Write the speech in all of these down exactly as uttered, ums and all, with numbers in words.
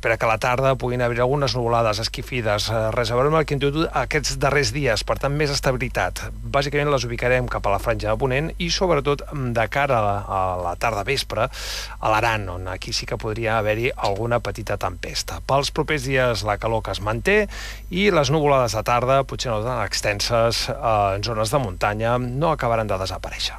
s'espera que a la tarda puguin haver algunes nuvolades esquifides. Res a veure amb el que hem tingut aquests darrers dies, per tant, més estabilitat. Bàsicament les ubicarem cap a la franja de Ponent i, sobretot, de cara a la, a la tarda vespre, a l'Aran, on aquí sí que podria haver-hi alguna petita tempesta. Pels propers dies, la calor que es manté i les nuvolades de tarda, potser no tan extenses, eh, en zones de muntanya, no acabaran de desaparèixer.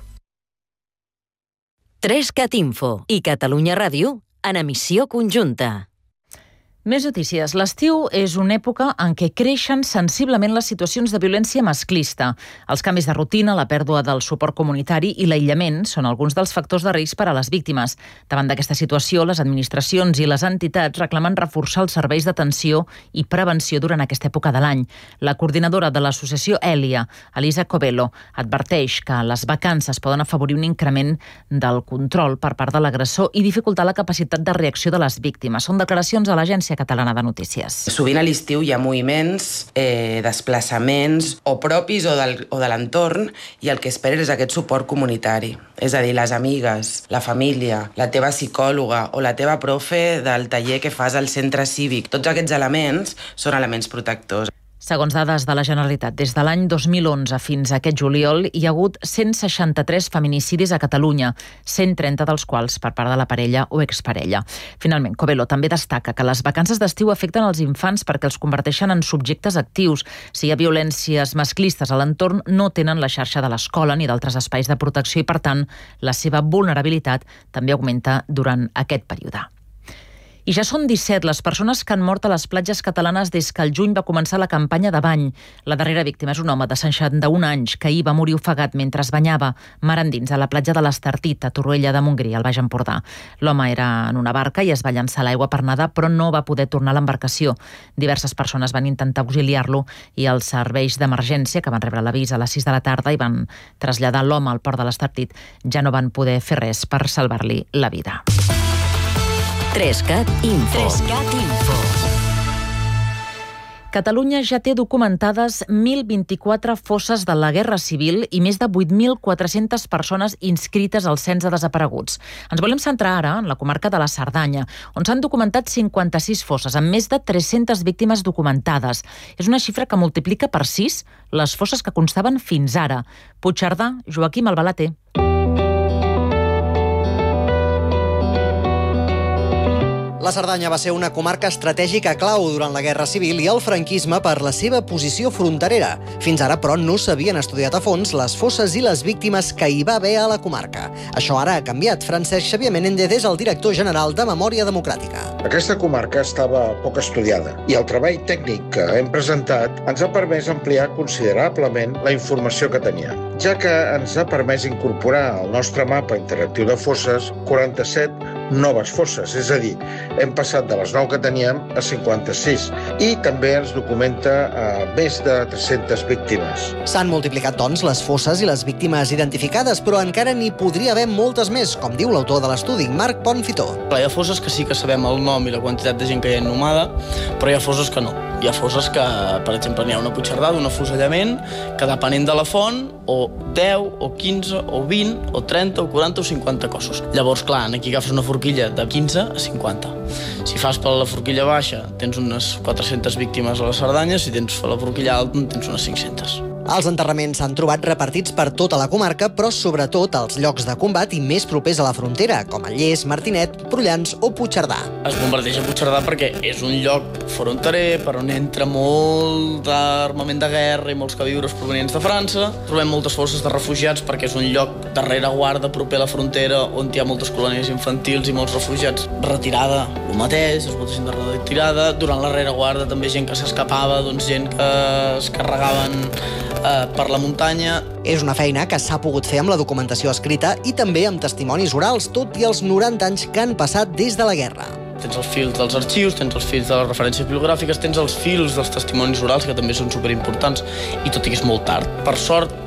trescat Info i Catalunya Ràdio en emissió conjunta. Més notícies. L'estiu és una època en què creixen sensiblement les situacions de violència masclista. Els canvis de rutina, la pèrdua del suport comunitari i l'aïllament són alguns dels factors de risc per a les víctimes. Davant d'aquesta situació, les administracions i les entitats reclamen reforçar els serveis d'atenció i prevenció durant aquesta època de l'any. La coordinadora de l'associació Èlia, Elisa Covello, adverteix que les vacances poden afavorir un increment del control per part de l'agressor i dificultar la capacitat de reacció de les víctimes. Són declaracions a l'Agència Catalana de Notícies. Sovint a l'estiu hi ha moviments, eh, desplaçaments o propis o, del, o de l'entorn i el que esperes és aquest suport comunitari. És a dir, les amigues, la família, la teva psicòloga o la teva profe del taller que fas al centre cívic. Tots aquests elements són elements protectors. Segons dades de la Generalitat, des de l'any dos mil onze fins a aquest juliol hi ha hagut cent seixanta-tres feminicidis a Catalunya, cent trenta dels quals per part de la parella o exparella. Finalment, Covello també destaca que les vacances d'estiu afecten els infants perquè els converteixen en subjectes actius. Si hi ha violències masclistes a l'entorn, no tenen la xarxa de l'escola ni d'altres espais de protecció i, per tant, la seva vulnerabilitat també augmenta durant aquest període. I ja són disset les persones que han mort a les platges catalanes des que el juny va començar la campanya de bany. La darrera víctima és un home de seixanta-un anys que ahir va morir ofegat mentre es banyava mar endins a la platja de l'Estartit, a Torroella de Montgrí, al Baix Empordà. L'home era en una barca i es va llançar a l'aigua per nedar, però no va poder tornar a l'embarcació. Diverses persones van intentar auxiliar-lo i els serveis d'emergència, que van rebre l'avís a les sis de la tarda i van traslladar l'home al port de l'Estartit, ja no van poder fer res per salvar-li la vida. trescat Info. trescat Info. Catalunya ja té documentades mil vint-i-quatre fosses de la Guerra Civil i més de vuit mil quatre-centes persones inscrites al cens de desapareguts. Ens volem centrar ara en la comarca de la Cerdanya, on s'han documentat cinquanta-sis fosses, amb més de tres-centes víctimes documentades. És una xifra que multiplica per sis les fosses que constaven fins ara. Puigcerdà, Joaquim Albalaté. La Cerdanya va ser una comarca estratègica clau durant la Guerra Civil i el franquisme per la seva posició fronterera. Fins ara, però, no s'havien estudiat a fons les fosses i les víctimes que hi va haver a la comarca. Això ara ha canviat. Francesc Xavier Menéndez és el director general de Memòria Democràtica. Aquesta comarca estava poc estudiada i el treball tècnic que hem presentat ens ha permès ampliar considerablement la informació que teníem, ja que ens ha permès incorporar al nostre mapa interactiu de fosses quaranta-set noves fosses, és a dir, hem passat de les nou que teníem a cinquanta-sis i també ens documenta eh, més de tres-centes víctimes. S'han multiplicat, doncs, les fosses i les víctimes identificades, però encara n'hi podria haver moltes més, com diu l'autor de l'estudi, Marc Bonfitó. Hi ha fosses que sí que sabem el nom i la quantitat de gent que hi ha inhumada, però hi ha fosses que no. Hi ha fosses que, per exemple, n'hi ha una Puigcerdà d'un afusellament que, depenent de la font, o deu, o quinze, o vint, o trenta, o quaranta, o cinquanta cossos. Llavors, clar, aquí agafes una forquilla de quinze a cinquanta. Si fas per la forquilla baixa, tens unes quatre-centes víctimes a la Cerdanya, si tens per la forquilla alta, tens unes cinc-centes. Els enterraments s'han trobat repartits per tota la comarca, però sobretot als llocs de combat i més propers a la frontera, com el Lles, Martinet, Prullans o Puigcerdà. Es bombardeja Puigcerdà perquè és un lloc fronterer per on entra molt d'armament de guerra i molts queviures provenients de França. Trobem moltes fosses de refugiats perquè és un lloc de rereguarda proper a la frontera on hi ha moltes colònies infantils i molts refugiats. Retirada, el mateix, és molta gent de retirada. Durant la rereguarda també gent que s'escapava, doncs gent que es carregaven eh, per la muntanya. És una feina que s'ha pogut fer amb la documentació escrita i també amb testimonis orals, tot i els noranta anys que han passat des de la guerra. Tens els fils dels arxius, tens els fils de les referències bibliogràfiques, tens els fils dels testimonis orals, que també són superimportants, i tot i que és molt tard. Per sort,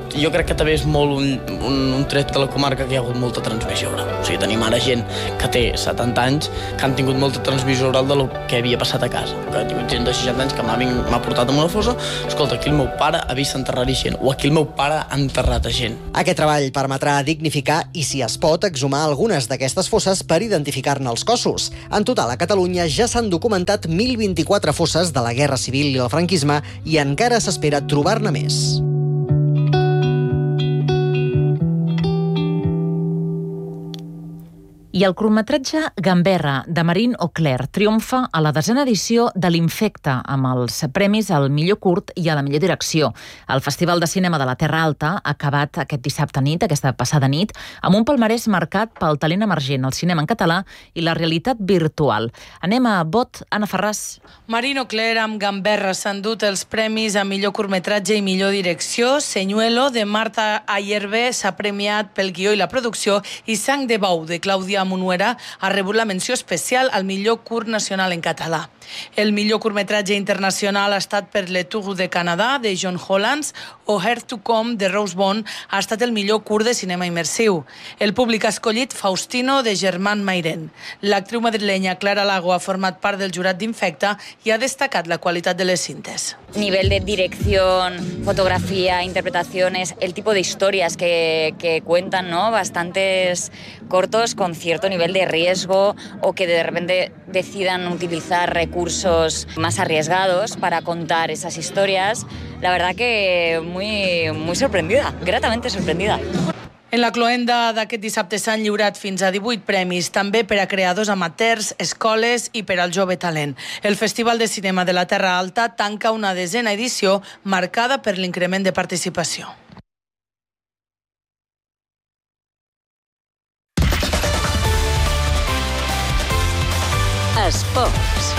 jo crec que també és molt un, un, un tret de la comarca que hi ha hagut molta transmissió oral. O sigui, tenim ara gent que té setanta anys que han tingut molta transmissió oral de lo que havia passat a casa. Que ha tingut gent de seixanta anys que m'ha portat a una fossa, escolta, aquí el meu pare ha vist enterrar-hi gent, o aquí el meu pare ha enterrat a gent. Aquest treball permetrà dignificar i, si es pot, exhumar algunes d'aquestes fosses per identificar-ne els cossos. En total, a Catalunya ja s'han documentat mil vint-i-quatre fosses de la Guerra Civil i el franquisme i encara s'espera trobar-ne més. I el curtmetratge Gamberra, de Marine Auclair, triomfa a la desena edició de l'Infecte, amb els premis al millor curt i a la millor direcció. El Festival de Cinema de la Terra Alta ha acabat aquest dissabte nit, aquesta passada nit, amb un palmarès marcat pel talent emergent, el cinema en català i la realitat virtual. Anem a Bot, Anna Ferràs. Marine Auclair amb Gamberra s'han dut els premis a millor curtmetratge i millor direcció. Senyuelo, de Marta Ayerbe, s'ha premiat pel guió i la producció, i Sang de Bou, de Clàudia Munuera, ha rebut la menció especial al millor curt nacional en català. El millor curtmetratge internacional ha estat per Le Tour de Canadà, de John Hollands, o Here to Come, de Rose Bond, ha estat el millor curt de cinema immersiu. El públic ha escollit Faustino, de Germán Mayren. L'actriu madrilenya Clara Lago ha format part del jurat d'Infecte i ha destacat la qualitat de les cintes. Nivel de dirección, fotografía, interpretaciones, el tipo de historias que, que cuentan, ¿no? Bastantes cortos con cierto nivel de riesgo o que de repente decidan utilizar recursos más arriesgados para contar esas historias. La verdad que muy, muy sorprendida, gratamente sorprendida. En la cloenda d'aquest dissabte s'han lliurat fins a divuit premis, també per a creadors amateurs, escoles i per al jove talent. El Festival de Cinema de la Terra Alta tanca una desena edició marcada per l'increment de participació. Esports.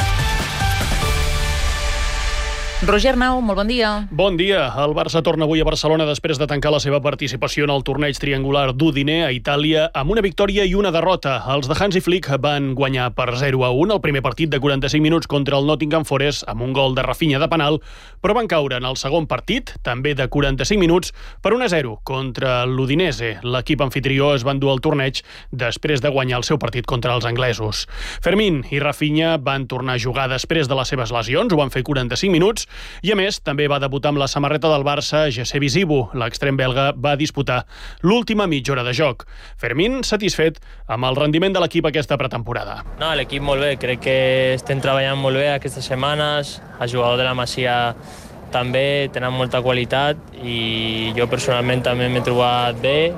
Roger Arnau, molt bon dia. Bon dia. El Barça torna avui a Barcelona després de tancar la seva participació en el torneig triangular d'Udine a Itàlia amb una victòria i una derrota. Els de Hansi Flick van guanyar per zero a un el primer partit de quaranta-cinc minuts contra el Nottingham Forest amb un gol de Rafinha de penal, però van caure en el segon partit, també de quaranta-cinc minuts, per un a zero contra l'Udinese. L'equip anfitrió es va endur el torneig després de guanyar el seu partit contra els anglesos. Fermín i Rafinha van tornar a jugar després de les seves lesions, ho van fer quaranta-cinc minuts, i a més també va debutar amb la samarreta del Barça Jesse Visibu. L'extrem belga va disputar l'última mitja hora de joc. Fermín satisfet amb el rendiment de l'equip aquesta pretemporada. No, l'equip molt bé, crec que estem treballant molt bé aquestes setmanes, els jugadors de la Masia també tenen molta qualitat i jo personalment també m'he trobat bé,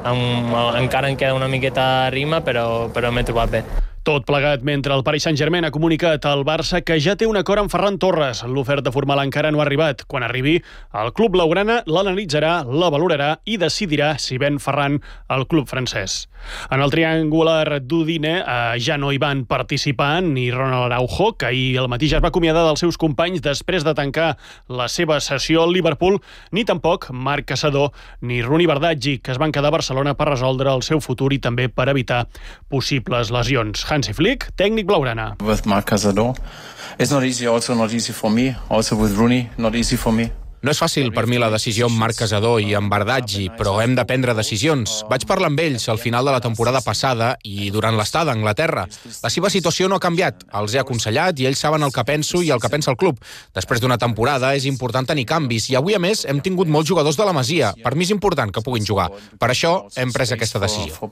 encara em queda una miqueta de rima, però, però m'he trobat bé. Tot plegat mentre el Paris Saint-Germain ha comunicat al Barça que ja té un acord amb Ferran Torres. L'oferta formal encara no ha arribat. Quan arribi, el club blaugrana l'analitzarà, la valorarà i decidirà si ven Ferran al club francès. En el triangular d'Udine eh, ja no hi van participar ni Ronald Araujo, que ahir al matí ja es va acomiadar dels seus companys després de tancar la seva sessió al Liverpool, ni tampoc Marc Caçador ni Runi Bardaggi, que es van quedar a Barcelona per resoldre el seu futur i també per evitar possibles lesions. Hansi Flick, tècnic blaugrana. With Marc Caçador, it's not easy, also not easy for me, also with Rooney, not easy for me. No és fàcil per mi la decisió amb Marc Caçador i amb Bardaggi, però hem de prendre decisions. Vaig parlar amb ells al final de la temporada passada i durant l'estada a Anglaterra. La seva situació no ha canviat. Els he aconsellat i ells saben el que penso i el que pensa el club. Després d'una temporada és important tenir canvis i avui, a més, hem tingut molts jugadors de la Masia. Per mi és important que puguin jugar. Per això hem pres aquesta decisió.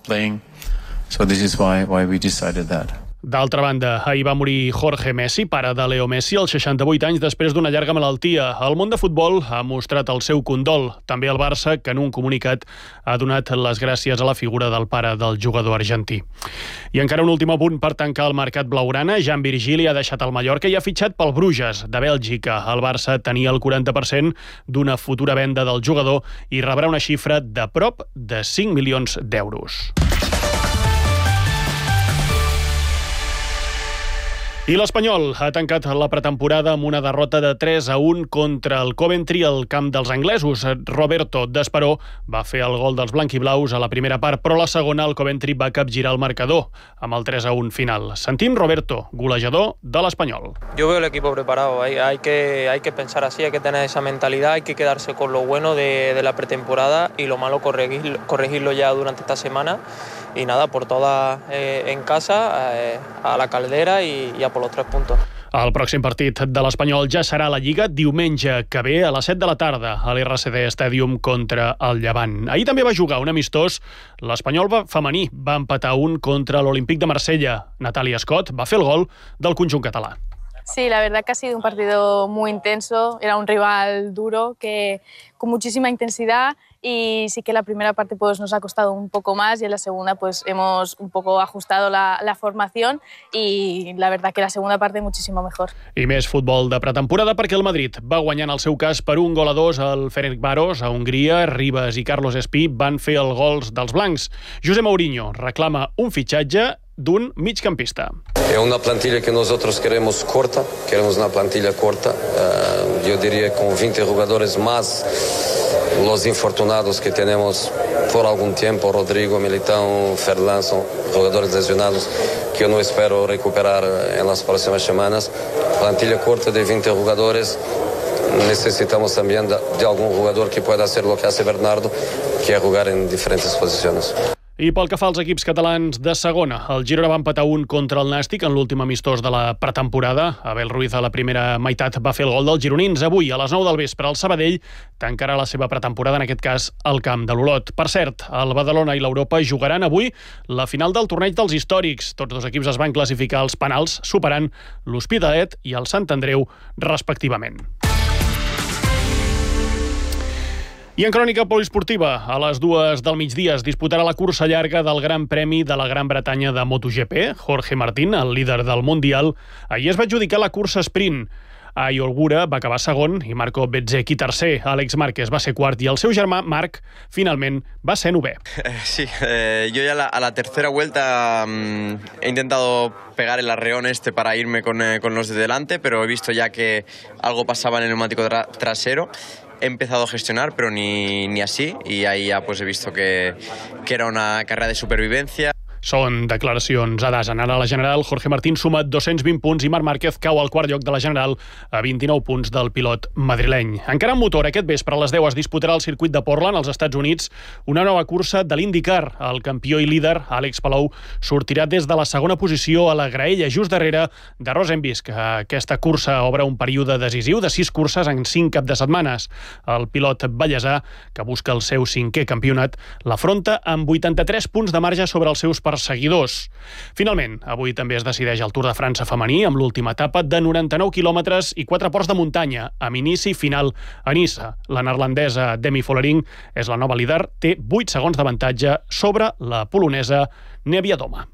So this is why, why we decided that. D'altra banda, ahir va morir Jorge Messi, pare de Leo Messi, als seixanta-vuit anys després d'una llarga malaltia. El món de futbol ha mostrat el seu condol. També el Barça, que en un comunicat ha donat les gràcies a la figura del pare del jugador argentí. I encara un últim apunt per tancar el mercat blaugrana. Jan Virgili ha deixat el Mallorca i ha fitxat pel Bruges, de Bèlgica. El Barça tenia el quaranta per cent d'una futura venda del jugador i rebrà una xifra de prop de cinc milions d'euros. I l'Espanyol ha tancat la pretemporada amb una derrota de tres a un contra el Coventry al camp dels anglesos. Roberto D'Esperó va fer el gol dels blanquiblaus a la primera part, però a la segona el Coventry va capgirar el marcador amb el tres a un final. Sentim Roberto, golejador de l'Espanyol. Yo veo el equipo preparado, hay, hay, que, hay que pensar así, hay que tener esa mentalidad, hay que quedarse con lo bueno de, de la pretemporada y lo malo corregir, corregirlo ya durante esta semana. Y nada, por todas eh, en casa, eh, a la caldera y, y a por los tres puntos. El pròxim partit de l'Espanyol ja serà a la Lliga diumenge que ve a les set de la tarda a l'R C D Stadium contra el Llevant. Ahir també va jugar un amistós. L'Espanyol femení va empatar un contra l'Olímpic de Marsella. Natàlia Scott va fer el gol del conjunt català. Sí, la verdad que ha sido un partido muy intenso, era un rival duro, que con muchísima intensidad, y sí que la primera parte pues, nos ha costado un poco más y en la segunda pues, hemos un poco ajustado la, la formación y la verdad que la segunda parte muchísimo mejor. I més futbol de pretemporada perquè el Madrid va guanyar en el seu cas per un gol a dos al Ferencváros a Hongria. Ribas i Carlos Espí van fer els gols dels blancs. José Mourinho reclama un fitxatge d'un migcampista. Es una plantilla que nosotros queremos corta, queremos una plantilla corta, uh, yo diría con veinte jugadores más, los infortunados que tenemos por algún tiempo, Rodrigo, Militão, Ferland, son jugadores lesionados que yo no espero recuperar en las próximas semanas. Plantilla corta de veinte jugadores, necesitamos también de, de algún jugador que pueda hacer lo que hace Bernardo, que es jugar en diferentes posiciones. I pel que fa als equips catalans de segona, el Girona va empatar un contra el Nàstic en l'últim amistós de la pretemporada. Abel Ruiz a la primera meitat va fer el gol dels gironins. Avui, a les nou del vespre, el Sabadell tancarà la seva pretemporada, en aquest cas, al camp de l'Olot. Per cert, el Badalona i l'Europa jugaran avui la final del torneig dels històrics. Tots dos equips es van classificar als penals, superant l'Hospitalet i el Sant Andreu, respectivament. I en crònica poliesportiva, a les dues del migdia es disputarà la cursa llarga del Gran Premi de la Gran Bretanya de MotoGP. Jorge Martín, el líder del Mundial, ahir es va adjudicar la cursa sprint. Aiol Gura va acabar segon i Marco Bezzecchi tercer. Àlex Márquez va ser quart i el seu germà Marc, finalment, va ser novè. Sí, eh, yo ya la, a la tercera vuelta um, he intentado pegar el arreón este para irme con, eh, con los de delante, pero he visto ya que algo pasaba en el neumático tra trasero. He empezado a gestionar, pero ni, ni así, y ahí ya pues he visto que, que era una carrera de supervivencia. Són declaracions a d'as. En ara la general, Jorge Martín suma dos-cents vint punts i Marc Márquez cau al quart lloc de la general a vint-i-nou punts del pilot madrileny. Encara en motor, aquest vespre a les deu es disputarà al circuit de Portland, als Estats Units, una nova cursa de l'IndyCar. El campió i líder, Àlex Palou, sortirà des de la segona posició a la graella, just darrere de Rosenbisk. Aquesta cursa obre un període decisiu de sis curses en cinc cap de setmanes. El pilot ballesà, que busca el seu cinquè campionat, l'afronta amb vuitanta-tres punts de marge sobre els seus perseguidors. Finalment, avui també es decideix el Tour de França femení amb l'última etapa de noranta-nou quilòmetres i quatre ports de muntanya, amb inici i final a Niça. La neerlandesa Demi Vollering és la nova líder, té vuit segons d'avantatge sobre la polonesa Neviadoma.